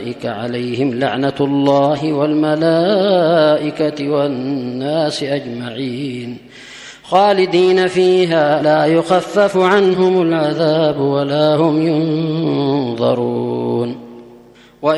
أولئك عليهم لعنة الله والملائكة والناس أجمعين خالدين فيها لا يخفف عنهم العذاب ولا هم ينظرون